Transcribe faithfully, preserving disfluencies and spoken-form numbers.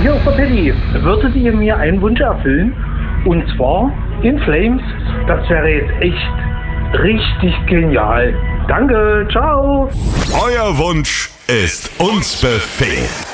hier ist der Paddy. Würdet ihr mir einen Wunsch erfüllen? Und zwar In Flames. Das wäre jetzt echt richtig genial. Danke, ciao. Euer Wunsch ist uns Befehl.